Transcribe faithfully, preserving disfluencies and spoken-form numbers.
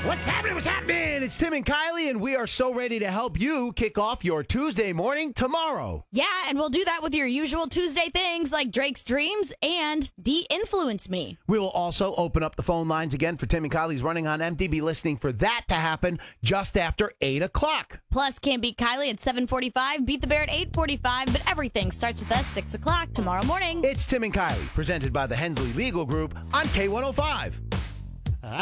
What's happening? What's happening? It's Tim and Kylie, and we are so ready to help you kick off your Tuesday morning tomorrow. Yeah, and we'll do that with your usual Tuesday things like Drake's Dreams and De-Influence Me. We will also open up the phone lines again for Tim and Kylie's Running on Empty. Be listening for that to happen just after eight o'clock. Plus, Can't Beat Kylie at seven forty-five, Beat the Bear at eight forty-five, but everything starts with us six o'clock tomorrow morning. It's Tim and Kylie, presented by the Hensley Legal Group on K one oh five.